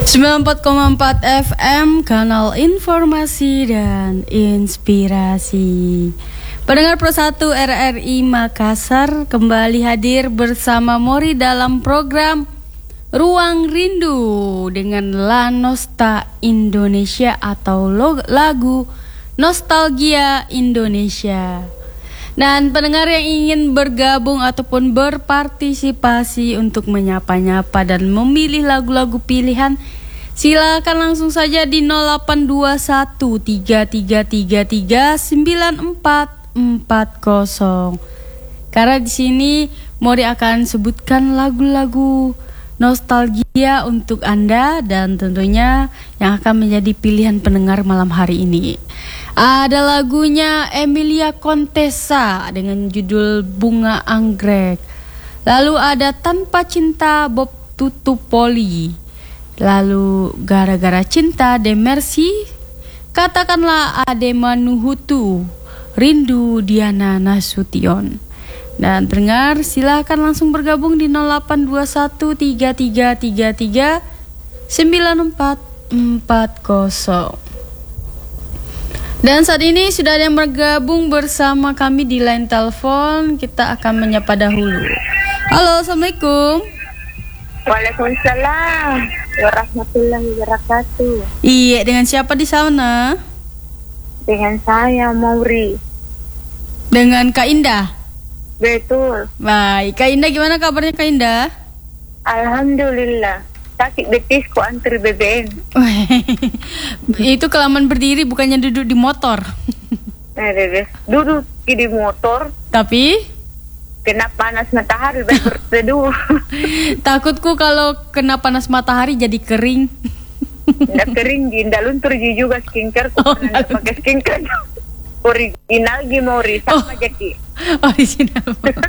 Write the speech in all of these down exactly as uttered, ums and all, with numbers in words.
sembilan puluh empat koma empat F M, kanal informasi dan inspirasi. Pendengar Pro satu R R I Makassar kembali hadir bersama Mori dalam program Ruang Rindu dengan La Nosta Indonesia atau lagu Nostalgia Indonesia. Dan pendengar yang ingin bergabung ataupun berpartisipasi untuk menyapa-nyapa dan memilih lagu-lagu pilihan, silakan langsung saja di nol delapan dua satu tiga tiga tiga tiga sembilan empat empat nol. Karena di sini Mori akan sebutkan lagu-lagu nostalgia untuk Anda dan tentunya yang akan menjadi pilihan pendengar malam hari ini. Ada lagunya Emilia Contessa dengan judul Bunga Anggrek. Lalu ada Tanpa Cinta Bob Tutupoli. Lalu Gara-gara Cinta De Mercy. Katakanlah Ade Manuhutu. Rindu Diana Nasution. Dan pendengar silakan langsung bergabung di nol delapan dua satu tiga tiga tiga tiga sembilan empat empat nol. Dan saat ini sudah ada yang bergabung bersama kami di line telepon. Kita akan menyapa dahulu. Halo, Assalamualaikum. Waalaikumsalam warahmatullahi wabarakatuh. Iya, dengan siapa di sana? Dengan saya, Mauri. Dengan Kak Indah? Betul. Baik, Kak Indah, gimana kabarnya Kak Indah? Alhamdulillah. Sakit betisku antri B B M. Itu kelamaan berdiri, bukannya duduk di motor. Duduk di motor. Tapi kena panas matahari baik berteduh. Takutku kalau kena panas matahari jadi kering. Nggak kering, nggak luntur juga skincare. Oh, nggak pakai skincare. Original Gimori sama oh, jadi. Original.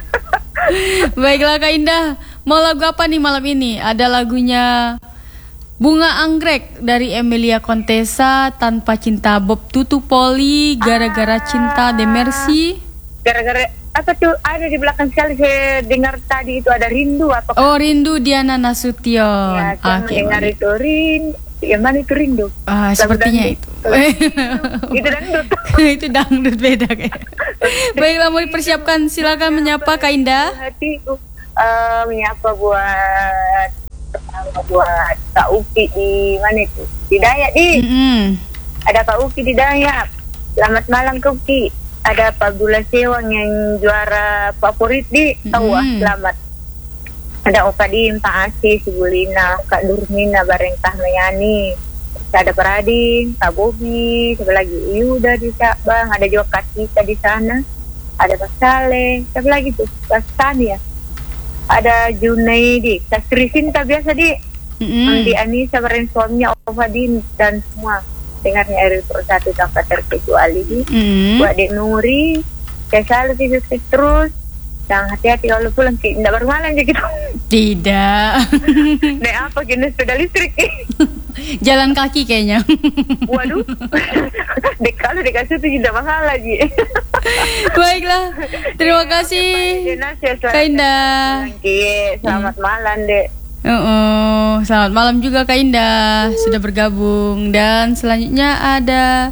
Baiklah Kak Indah, mau lagu apa nih malam ini? Ada lagunya Bunga Anggrek dari Emilia Contessa, Tanpa Cinta Bob Tutupoli, Gara-gara ah, Cinta De Mercy. Gara-gara apa tuh ada di belakang sekali saya dengar tadi itu ada Rindu apa? Oh, Rindu Diana Nasution. Ya, saya okay, dengar itu Rindu. Yang mana itu Rindu? Ah, sepertinya itu. Itu dangdut. Itu dangdut beda kayak. Baiklah, mau dipersiapkan, silakan menyapa Kak Indah. Hatiku uh, menyapa buat buat Kak Uki di mana itu? Di Dayak di. Mm-hmm. Ada Kak Uki di Dayak. Selamat malam Kak Uki. Ada Pak Gula Sewang yang juara favorit di tahu mm-hmm. Selamat. Ada Oka Dim, Pak Asi, Sibulina, Kak Durmina, bareng Kak Mayani. Ada Peradin, Kak Bobi, siapa lagi? Yuda di Sabang, ada juga Kak Tika di sana. Ada Kak Saleh, siapa lagi tuh? Kak Sani ya. Ada Junaidi, Kak Sri Sinta biasa di. Mm-hmm. Andi Anissa, bareng suaminya Ovadin dan semua. Dengarnya R P satu tanpa terkecuali di. Mm-hmm. Buat Dek Nuri, Kak Saleh terus. Jangan hati-hati kalau pulang, tidak bermalam aja gitu. Tidak. Naik apa jenis sepeda listrik? Jalan kaki kayaknya. Waduh. Dek kalau dikasih itu tidak masalah Ji. Baiklah. Terima kasih Kak Indah. Selamat malam Dek. Uh-uh. Selamat malam juga Kak Indah sudah bergabung. Dan selanjutnya ada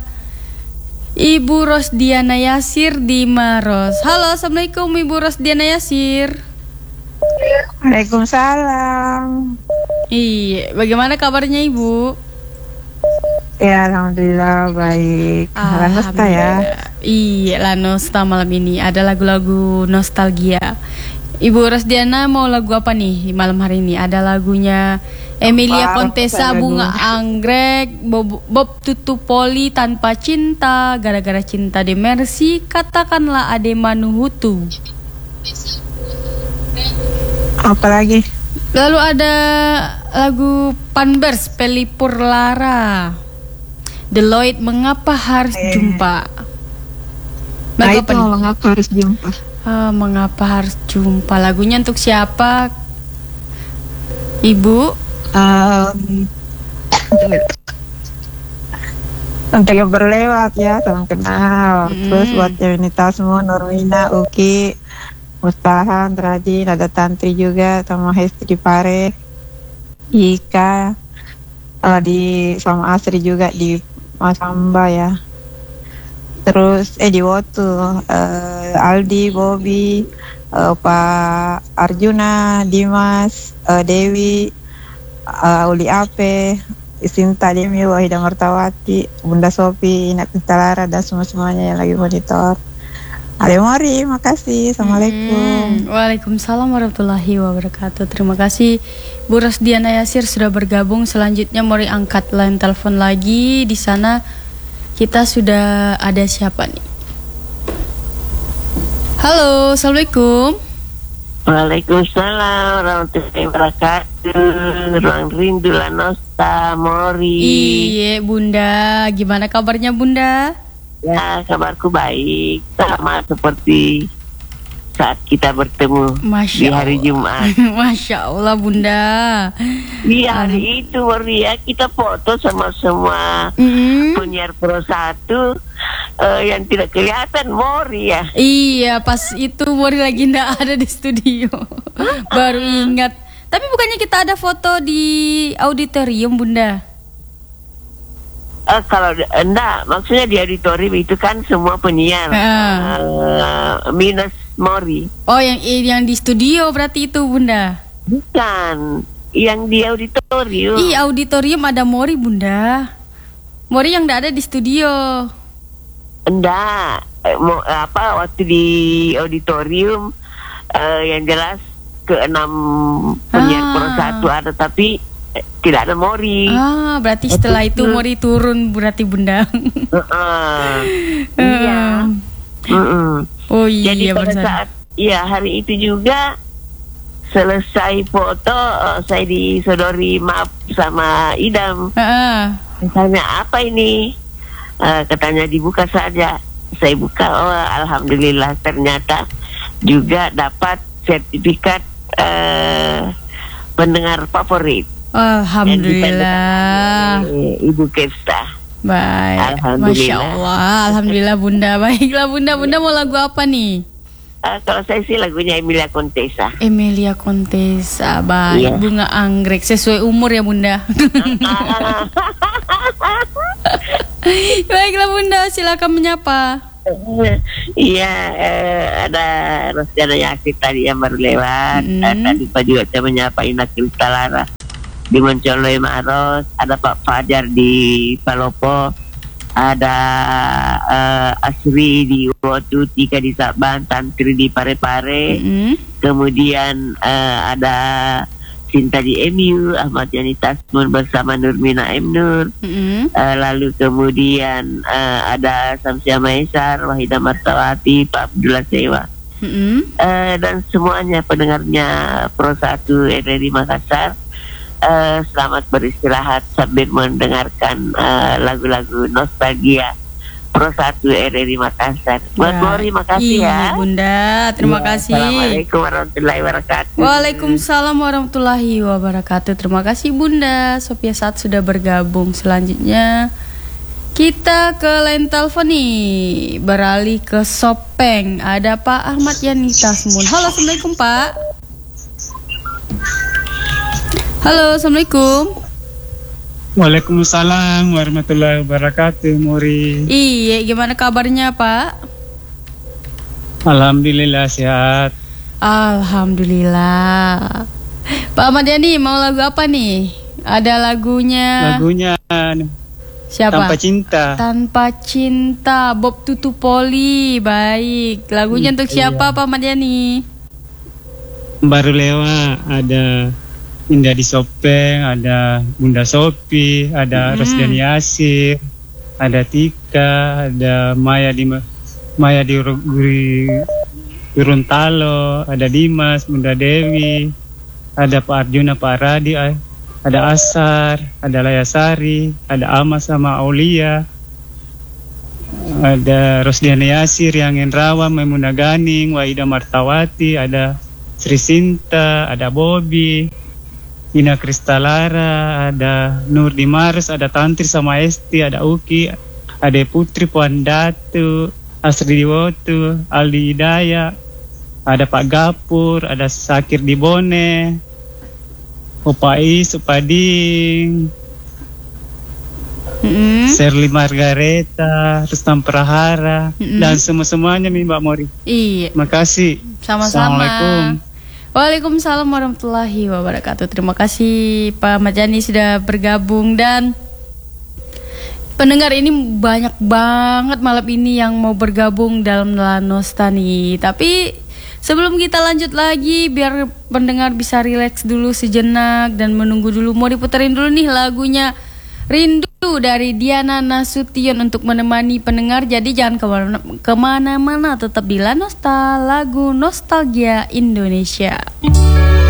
Ibu Rosdiana Yasir di Maros. Halo, Assalamualaikum Ibu Rosdiana Yasir. Waalaikumsalam. Iya, bagaimana kabarnya Ibu? Ya, alhamdulillah baik. La Nosta ya. Iya, La Nosta malam ini ada lagu-lagu nostalgia. Ibu Rosdiana mau lagu apa nih malam hari ini? Ada lagunya Emilia Contessa, Bunga Anggrek, Bob, Bob Tutupoli, Tanpa Cinta, Gara-gara Cinta De Mercy, Katakanlah Ade Manuhutu. Apa lagi? Lalu ada lagu Panbers, Pelipur Lara, Deloitte, Mengapa Harus eh. Jumpa. Nah itu mengapa harus jumpa. Ah, mengapa harus jumpa. Lagunya untuk siapa, Ibu? Um, untuk yang berlewat ya, salam kenal. Mm. Terus buat Yunita semua, Nurmina, Uki, Mustahan, Rajin, ada Tantri juga, sama Hesti Pare, Ika, uh, di sama Asri juga di Masamba ya. Terus eh di Wotu uh, Aldi, Bobby, uh, Pak Arjuna, Dimas, uh, Dewi, uh, Uli Ape, Sinta Demi, Wahida Martawati, Bunda Sopi, Ina Pistalara, dan semua-semuanya yang lagi monitor. Ade Mori, makasih. Assalamualaikum. Hmm, Waalaikumsalam warahmatullahi wabarakatuh. Terima kasih Bu Rosdiana Yasir sudah bergabung. Selanjutnya Mori angkat line telepon lagi. Di sana kita sudah ada siapa nih? Halo, Assalamualaikum. Waalaikumsalam warahmatullahi wabarakatuh. Ruang rindu Lanosta, Mori. Iya Bunda, gimana kabarnya Bunda? Ya, kabarku baik, sama seperti saat kita bertemu Masya di hari Jumat. Masya Allah Bunda. Di hari itu Mori ya, kita foto sama semua mm-hmm. penyiar Pro satu uh, yang tidak kelihatan Mori ya. Iya, pas itu Mori lagi ndak ada di studio. Baru ingat. Tapi bukannya kita ada foto di auditorium Bunda? Uh, kalau enggak, maksudnya di auditorium itu kan semua penyiar uh. Uh, minus Mori. Oh, yang yang di studio berarti itu Bunda? Bukan, yang di auditorium. Iya, auditorium ada Mori Bunda. Mori yang enggak ada di studio. Enggak, eh, mau apa waktu di auditorium uh, yang jelas keenam penyiar ah. Pro satu ada, tapi eh, tidak ada Mori. Ah, berarti setelah itu Mori turun berarti Bunda. Uh, uh, iya. Uh-uh. Oh iya. Jadi pada bersama. saat ya hari itu juga selesai foto uh, saya disodori map sama Idam. Uh-uh. Misalnya apa ini? Uh, katanya dibuka saja. Saya buka, oh alhamdulillah ternyata juga dapat sertifikat uh, pendengar favorit. Alhamdulillah. Ibu Kesta. Baik. Masya Allah. Alhamdulillah Bunda. Baiklah Bunda. Bunda mau lagu apa nih? Uh, kalau saya sih lagunya Emilia Contessa. Emilia Contessa. Baik. Yeah. Bunga Anggrek. Sesuai umur ya Bunda. Baiklah Bunda. Silakan menyapa. Iya, eh, ada Rosdiana Yasir tadi yang baru lewat. Mm. Uh, tadi Pak juga saya menyapa Ina Pistalara di Moncoloi Maros, ada Pak Fajar di Palopo, ada uh, Asri di Wotu, Tika di Saban, Tantri di Parepare, mm-hmm. kemudian uh, ada Sinta di M U, Ahmad Yani Tasmun bersama Nurmina M Nur, mm-hmm. uh, lalu kemudian uh, ada Samsia Maesar, Wahida Martawati, Pak Abdullah Sewa, mm-hmm. uh, dan semuanya pendengarnya Pro satu R R I Makassar. Uh, selamat beristirahat sambil mendengarkan uh, lagu-lagu nostalgia Pro satu R R I Makassar. Buat ya. Mori, makasih iya, ya Bunda, terima ya, kasih. Assalamualaikum warahmatullahi wabarakatuh. Waalaikumsalam warahmatullahi wabarakatuh. Terima kasih Bunda. Sophia Saat sudah bergabung. Selanjutnya kita ke line telepon nih, beralih ke Sopeng. Ada Pak Ahmad Yani Tasmun. Halo, Assalamualaikum Pak. Halo, Assalamualaikum. Waalaikumsalam warahmatullahi wabarakatuh, Mori. Iya, gimana kabarnya Pak? Alhamdulillah sehat. Alhamdulillah. Pak Ahmad Yani mau lagu apa nih? Ada lagunya. Lagunya siapa? Tanpa Cinta. Tanpa Cinta, Bob Tutupoli. Baik. Lagunya hmm, untuk siapa iya. Pak Ahmad Yani? Baru lewat ada Indah di Sopeng, ada Bunda Sopi, ada hmm. Rosdiana Yasir, ada Tika, ada Maya di Maya di Gorontalo, ada Dimas, Bunda Dewi, ada Pak Arjuna, Pak Radi, ada Asar, ada Layasari, ada Ama sama Aulia, ada Rosdiana Yasir, yang Enrawa, Maimunah Ganing, Wahida Martawati, ada Sri Sinta, ada Bobby, Ina Kristalara, ada Nur di Mars, ada Tantri sama Esti, ada Uki, ada Putri Puan Datu, Asri di Wotu, Aldi Hidayah, ada Pak Gapur, ada Sakir di Bone, Opai Supading, mm-hmm. Shirley Margareta, Rustam Prahara, mm-hmm. dan semua-semuanya nih Mbak Mori. Iya. Makasih. Sama-sama. Assalamualaikum. Waalaikumsalam warahmatullahi wabarakatuh. Terima kasih Pak Ahmad Yani sudah bergabung, dan pendengar ini banyak banget malam ini yang mau bergabung dalam La Nosta nih. Tapi sebelum kita lanjut lagi, biar pendengar bisa rileks dulu sejenak dan menunggu dulu, mau diputerin dulu nih lagunya Rindu dari Diana Nasution untuk menemani pendengar. Jadi jangan kemana- kemana-mana, tetap di La Nosta, lagu nostalgia Indonesia.